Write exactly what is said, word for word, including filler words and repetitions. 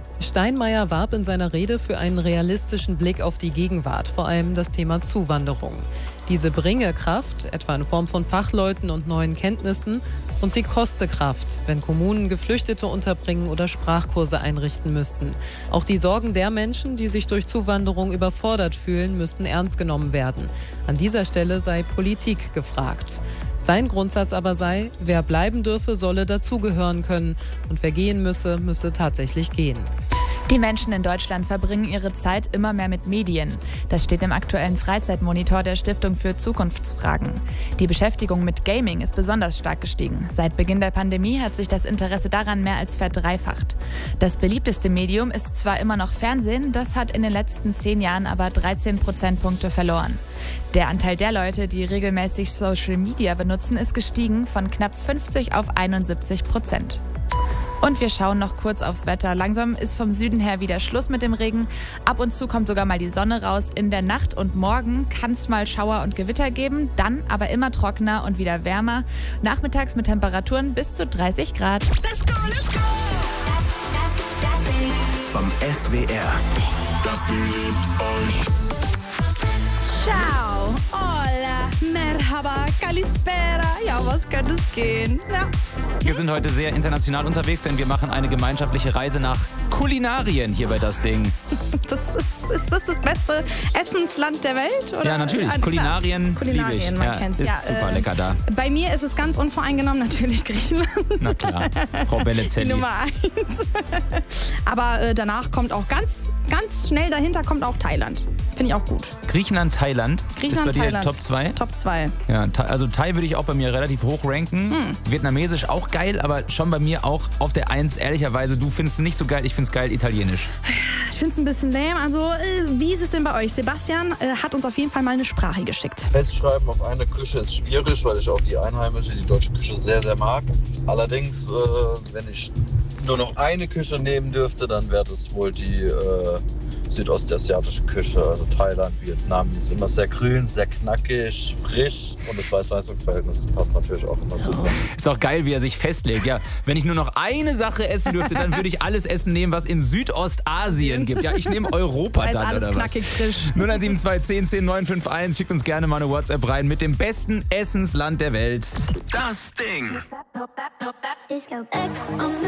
Steinmeier warb in seiner Rede für einen realistischen Blick auf die Gegenwart, vor allem das Thema Zuwanderung. Diese bringe Kraft, etwa in Form von Fachleuten und neuen Kenntnissen, und sie koste Kraft, wenn Kommunen Geflüchtete unterbringen oder Sprachkurse einrichten müssten. Auch die Sorgen der Menschen, die sich durch Zuwanderung überfordert fühlen, müssten ernst genommen werden. An dieser Stelle sei Politik gefragt. Sein Grundsatz aber sei, wer bleiben dürfe, solle dazugehören können. Und wer gehen müsse, müsse tatsächlich gehen. Die Menschen in Deutschland verbringen ihre Zeit immer mehr mit Medien. Das steht im aktuellen Freizeitmonitor der Stiftung für Zukunftsfragen. Die Beschäftigung mit Gaming ist besonders stark gestiegen. Seit Beginn der Pandemie hat sich das Interesse daran mehr als verdreifacht. Das beliebteste Medium ist zwar immer noch Fernsehen, das hat in den letzten zehn Jahren aber dreizehn Prozentpunkte verloren. Der Anteil der Leute, die regelmäßig Social Media benutzen, ist gestiegen von knapp fünfzig auf einundsiebzig Prozent. Und wir schauen noch kurz aufs Wetter. Langsam ist vom Süden her wieder Schluss mit dem Regen. Ab und zu kommt sogar mal die Sonne raus. In der Nacht und morgen kann es mal Schauer und Gewitter geben, dann aber immer trockener und wieder wärmer. Nachmittags mit Temperaturen bis zu dreißig Grad. Let's go, let's go! Das, das, das Ding. Vom S W R. Das Ding liebt euch. Ciao, hola, merhaba, kalispera. Ja, was könnte es gehen? Ja. Wir sind heute sehr international unterwegs, denn wir machen eine gemeinschaftliche Reise nach Kulinarien hier bei Das Ding. Das ist, ist das das beste Essensland der Welt? Oder? Ja, natürlich. Ah, Kulinarien, Kulinarien, liebe ich. man Ja, kennt's. ist Ja, super äh, lecker da. Bei mir ist es ganz unvoreingenommen natürlich Griechenland. Na klar, Frau Die Bellezelli. Nummer eins. Aber äh, danach kommt auch ganz, ganz schnell dahinter kommt auch Thailand. Finde ich auch gut. Griechenland, Thailand. Griechenland, ist bei dir Thailand. Top zwei? Top zwei. Ja, Thai- also Thai würde ich auch bei mir relativ hoch ranken. Hm. Vietnamesisch auch geil, aber schon bei mir auch auf der Eins. Ehrlicherweise, du findest es nicht so geil, ich finde es geil italienisch. Ich finde es ein bisschen lame. Also, äh, wie ist es denn bei euch? Sebastian äh, hat uns auf jeden Fall mal eine Sprache geschickt. Festschreiben auf eine Küche ist schwierig, weil ich auch die einheimische, die deutsche Küche sehr, sehr mag. Allerdings, äh, wenn ich nur noch eine Küche nehmen dürfte, dann wäre das wohl die äh, südostasiatische Küche, also Thailand, Vietnam. Die ist immer sehr grün, sehr knackig, frisch und das Preis-Leistungs-Verhältnis passt natürlich auch immer super. Ist auch geil, wie er sich festlegt. Ja, wenn ich nur noch eine Sache essen dürfte, dann würde ich alles Essen nehmen, was in Südostasien gibt. Ja, ich nehme Europa Da ist dann, alles oder was? knackig frisch. null eins sieben zwei zehn zehn neun fünf eins. Schickt uns gerne mal eine WhatsApp rein mit dem besten Essensland der Welt. Das Ding. Disco X on